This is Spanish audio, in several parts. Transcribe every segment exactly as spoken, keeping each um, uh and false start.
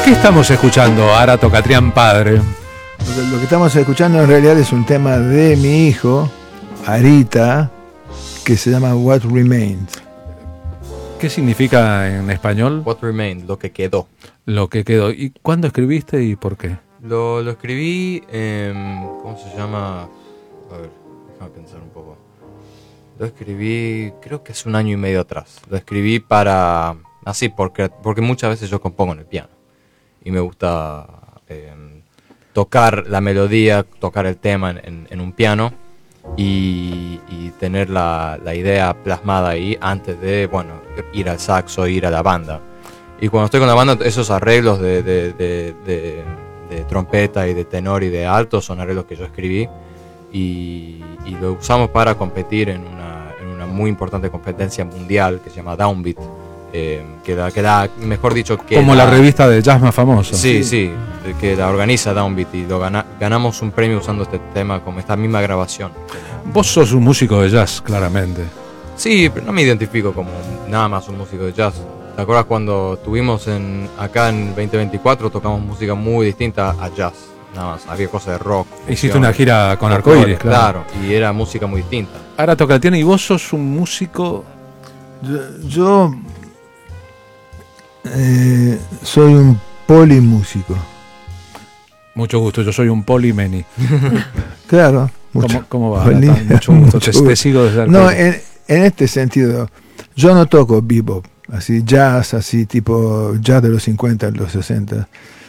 ¿Qué estamos escuchando, Ara Tocatrián padre? Lo, lo que estamos escuchando en realidad es un tema de mi hijo, Arita, que se llama What Remains. ¿Qué significa en español? What Remains, lo que quedó. Lo que quedó. ¿Y cuándo escribiste y por qué? Lo, lo escribí, eh, ¿cómo se llama? A ver, déjame pensar un poco. Lo escribí, creo que es un año y medio atrás. Lo escribí para, así, porque, porque muchas veces yo compongo en el piano. Y me gusta eh, tocar la melodía, tocar el tema en, en, en un piano y, y tener la, la idea plasmada ahí antes de, bueno, ir al saxo, ir a la banda. Y cuando estoy con la banda, esos arreglos de, de, de, de, de trompeta y de tenor y de alto son arreglos que yo escribí y, y lo usamos para competir en una, en una muy importante competencia mundial que se llama Downbeat. Eh, que, da, que da, mejor dicho, que como la, la revista de jazz más famosa. Sí, sí, sí, que la organiza Downbeat y lo gana, ganamos un premio usando este tema como esta misma grabación. Vos sos un músico de jazz, claramente. Sí, pero no me identifico como nada más un músico de jazz. ¿Te acuerdas cuando estuvimos en, acá en veinte veinticuatro tocamos música muy distinta a jazz? Nada más, había cosas de rock. Hiciste una gira con Arcoíris, claro. Claro, y era música muy distinta. Ara Tocatrián, ¿y vos sos un músico? Yo... yo... Eh, soy un polimúsico. Mucho gusto, yo soy un polimeni. Claro. Mucho. ¿Cómo, cómo va? Poli... Mucho gusto, te, te sigo desde No, en, en este sentido, yo no toco bebop, así jazz, así tipo jazz de los cincuenta, de los sesenta.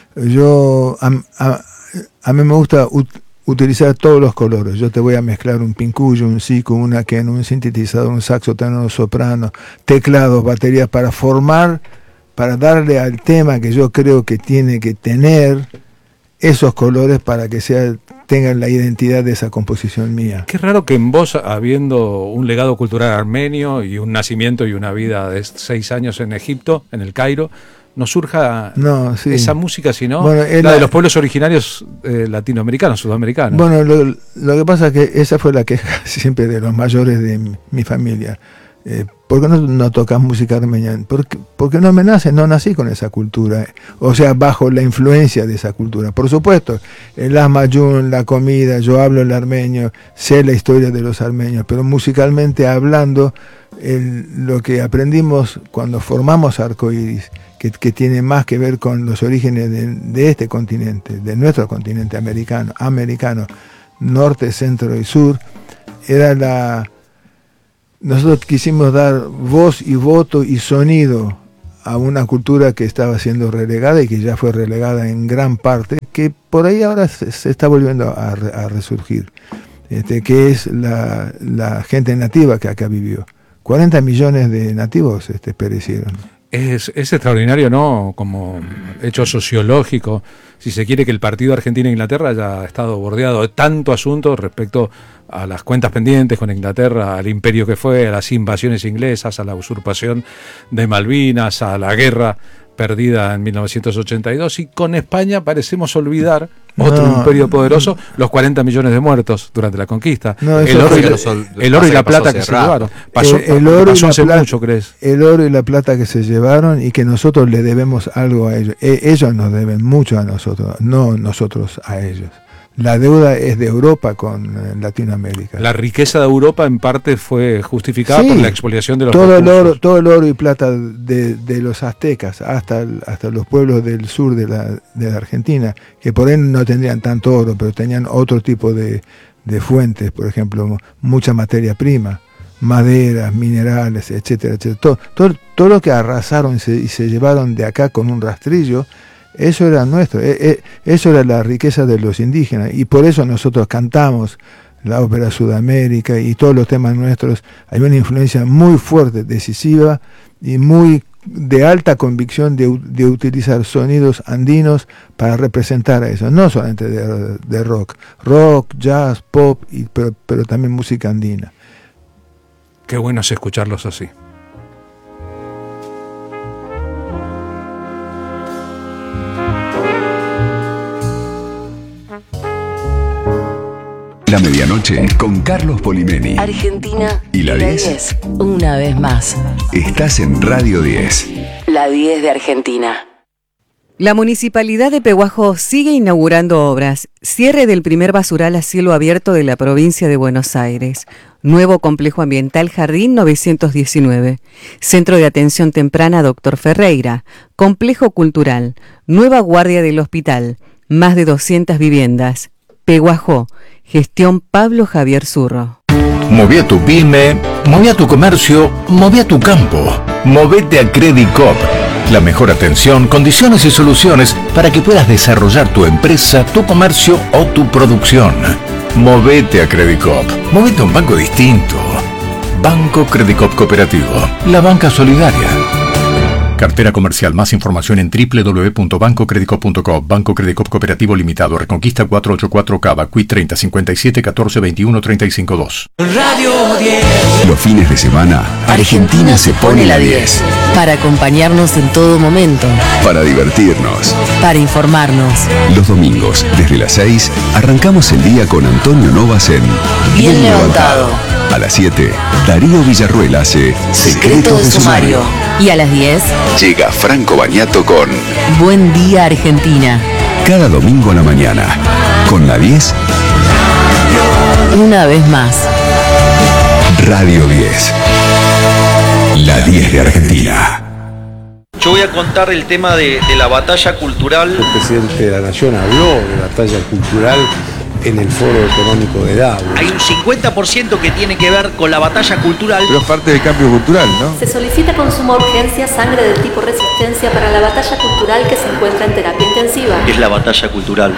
Yo, a, a, a mí me gusta ut, utilizar todos los colores. Yo te voy a mezclar un pincuyo, un siku, una ken, un sintetizador, un saxo tenor, soprano, teclados, baterías, para formar, para darle al tema que yo creo que tiene que tener esos colores para que sea, tengan la identidad de esa composición mía. Qué raro que en vos, habiendo un legado cultural armenio y un nacimiento y una vida de seis años en Egipto, en el Cairo, no surja no, sí. esa música, sino bueno, la, la de los pueblos originarios eh, latinoamericanos, sudamericanos. Bueno, lo, lo que pasa es que esa fue la queja siempre de los mayores de mi, mi familia. Eh, ¿Por qué no, no tocas música armenia? Porque, porque no me nace, no nací con esa cultura, o sea, bajo la influencia de esa cultura. Por supuesto, el asmayun, la comida, yo hablo el armenio, sé la historia de los armenios, pero musicalmente hablando, el, lo que aprendimos cuando formamos Arcoíris, que, que tiene más que ver con los orígenes de, de este continente, de nuestro continente americano, americano, norte, centro y sur, era la... Nosotros quisimos dar voz y voto y sonido a una cultura que estaba siendo relegada y que ya fue relegada en gran parte, que por ahí ahora se, se está volviendo a, a resurgir, este, que es la, la gente nativa que acá vivió. cuarenta millones de nativos este, perecieron. Es, es extraordinario, ¿no? Como hecho sociológico, si se quiere, que el partido Argentina-Inglaterra haya estado bordeado de tanto asunto respecto a las cuentas pendientes con Inglaterra, al imperio que fue, a las invasiones inglesas, a la usurpación de Malvinas, a la guerra perdida en mil novecientos ochenta y dos, y con España parecemos olvidar otro no, imperio poderoso, los cuarenta millones de muertos durante la conquista, no, el oro, y la, pasó, el oro y la plata que se llevaron. Pasó, el, el oro pasó y la hace plata, mucho, ¿crees? El oro y la plata que se llevaron y que nosotros le debemos algo a ellos. E- ellos nos deben mucho a nosotros, no nosotros a ellos. La deuda es de Europa con eh, Latinoamérica. La riqueza de Europa en parte fue justificada sí, por la expoliación de los todo recursos. el oro, todo el oro y plata de, de los aztecas hasta, el, hasta los pueblos del sur de la, de la Argentina, que por ahí no tendrían tanto oro, pero tenían otro tipo de, de fuentes, por ejemplo, mucha materia prima, maderas, minerales, etcétera, etcétera. Todo, todo, todo lo que arrasaron y se, y se llevaron de acá con un rastrillo, eso era nuestro, eso era la riqueza de los indígenas, y por eso nosotros cantamos la ópera Sudamérica y todos los temas nuestros. Hay una influencia muy fuerte, decisiva y muy de alta convicción de, de utilizar sonidos andinos para representar a eso, no solamente de, de rock, rock, jazz, pop, y, pero, pero también música andina. Qué bueno es escucharlos así. La medianoche con Carlos Polimeni. Argentina y la diez. Una vez más. Estás en Radio diez. La diez de Argentina. La Municipalidad de Pehuajó sigue inaugurando obras. Cierre del primer basural a cielo abierto de la provincia de Buenos Aires. Nuevo complejo ambiental Jardín novecientos diecinueve. Centro de atención temprana Doctor Ferreira. Complejo cultural. Nueva guardia del hospital. Más de doscientas viviendas. Pehuajó. Gestión Pablo Javier Zurro. Moví a tu pyme, moví a tu comercio, moví a tu campo. Movete a Credit Coop. La mejor atención, condiciones y soluciones para que puedas desarrollar tu empresa, tu comercio o tu producción. Movete a Credit Coop. Movete a un banco distinto. Banco Credit Coop Cooperativo. La banca solidaria. Cartera comercial. Más información en doble u doble u doble u punto banco credit coop punto com. Banco Credit Coop Cooperativo Limitado. Reconquista cuatrocientos ochenta y cuatro Cava. Q I treinta cincuenta y siete catorce veintiuno treinta y cinco dos. Radio diez. Los fines de semana, Argentina se pone la diez. Para acompañarnos en todo momento. Para divertirnos. Para informarnos. Los domingos, desde las seis, arrancamos el día con Antonio Novas en Bien, Bien levantado. A las siete, Darío Villarruel hace Secretos de Sumario. Y a las diez, llega Franco Bagnato con Buen Día Argentina. Cada domingo a la mañana, con la diez. Una vez más. Radio diez. La diez de Argentina. Yo voy a contar el tema de, de la batalla cultural. El presidente de la Nación habló de la batalla cultural en el Foro Económico de Davos. Hay un cincuenta por ciento que tiene que ver con la batalla cultural. Pero es parte del cambio cultural, ¿no? Se solicita con suma urgencia sangre del tipo resistencia para la batalla cultural que se encuentra en terapia intensiva. Es la batalla cultural.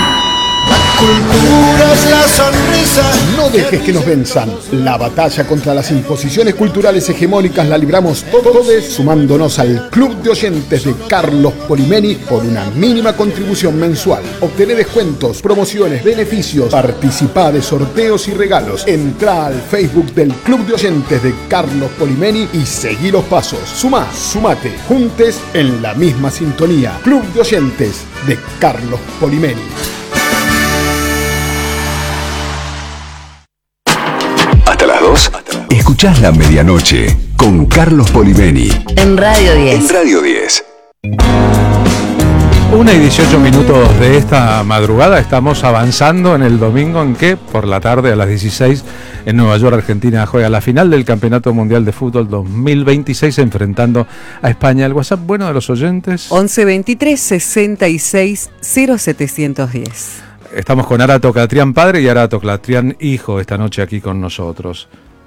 Cultura es la sonrisa. No dejes que nos venzan. La batalla contra las imposiciones culturales hegemónicas la libramos todos sumándonos al Club de Oyentes de Carlos Polimeni por una mínima contribución mensual. Obtené descuentos, promociones, beneficios, participá de sorteos y regalos. Entrá al Facebook del Club de Oyentes de Carlos Polimeni y seguí los pasos. Sumá, sumate, juntes en la misma sintonía. Club de Oyentes de Carlos Polimeni. Hasta las dos, escuchás La Medianoche con Carlos Polimeni. En Radio diez. En Radio diez. Una y dieciocho minutos de esta madrugada. Estamos avanzando en el domingo en que, por la tarde a las dieciséis, en Nueva York, Argentina juega la final del Campeonato Mundial de Fútbol dos mil veintiséis enfrentando a España. El WhatsApp bueno de los oyentes. once veintitrés sesenta y seis cero setecientos diez. Estamos con Arato Catrián padre y Arato Catrián hijo esta noche aquí con nosotros.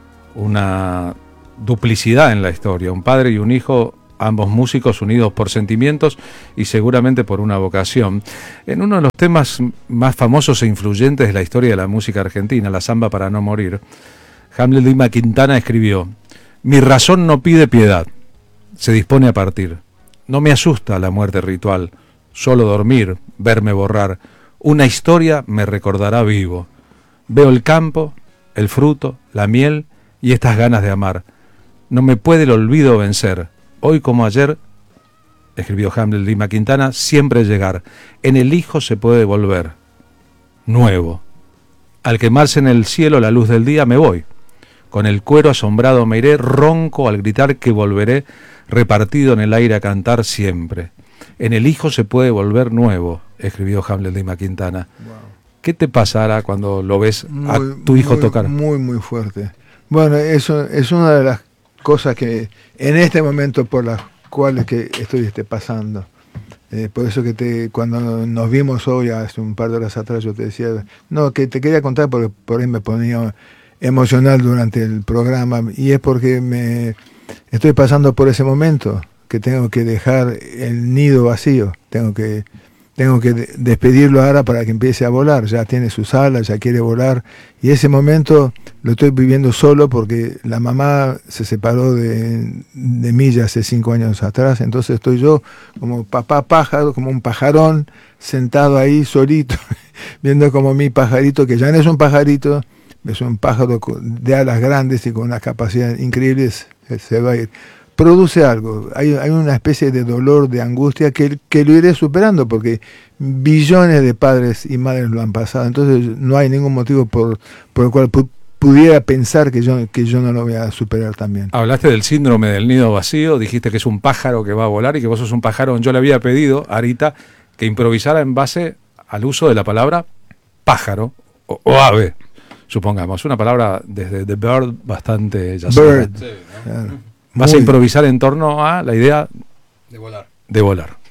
Una duplicidad en la historia, un padre y un hijo, ambos músicos unidos por sentimientos y seguramente por una vocación. En uno de los temas más famosos e influyentes de la historia de la música argentina, la samba para no morir, Hamlet Lima Quintana escribió: mi razón no pide piedad, se dispone a partir. No me asusta la muerte ritual, solo dormir, verme borrar. Una historia me recordará vivo. Veo el campo, el fruto, la miel y estas ganas de amar. No me puede el olvido vencer. Hoy como ayer, escribió Hamlet Lima Quintana, siempre llegar. En el hijo se puede volver. Nuevo. Al quemarse en el cielo la luz del día me voy. Con el cuero asombrado me iré, ronco al gritar que volveré, repartido en el aire a cantar siempre. En el hijo se puede volver nuevo, escribió Hamlet Lima Quintana. Wow. ¿Qué te pasará cuando lo ves muy, a tu hijo muy, tocar? Muy, muy fuerte. Bueno, eso es una de las cosas que en este momento por las cuales que estoy este, pasando. Eh, por eso que te, cuando nos vimos hoy, hace un par de horas atrás, yo te decía, no, que te quería contar porque por ahí me ponía emocional durante el programa, y es porque me estoy pasando por ese momento, que tengo que dejar el nido vacío, tengo que tengo que despedirlo ahora para que empiece a volar. Ya tiene sus alas, ya quiere volar, y ese momento lo estoy viviendo solo porque la mamá se separó de, de mí ya hace cinco años atrás. Entonces estoy yo como papá pájaro, como un pajarón sentado ahí solito viendo como mi pajarito, que ya no es un pajarito, es un pájaro de alas grandes y con una capacidad increíble, se va a ir. Produce algo, hay, hay una especie de dolor, de angustia que, que lo iré superando porque billones de padres y madres lo han pasado, entonces no hay ningún motivo por, por el cual pu- pudiera pensar que yo, que yo no lo voy a superar también. Hablaste del síndrome del nido vacío, dijiste que es un pájaro que va a volar y que vos sos un pájaro. Yo le había pedido a Arita que improvisara en base al uso de la palabra pájaro o, o ave, supongamos. Una palabra desde The Bird bastante... Ya Bird. Sí, ¿no? Claro. Vas Muy a improvisar en torno a la idea de volar. De volar.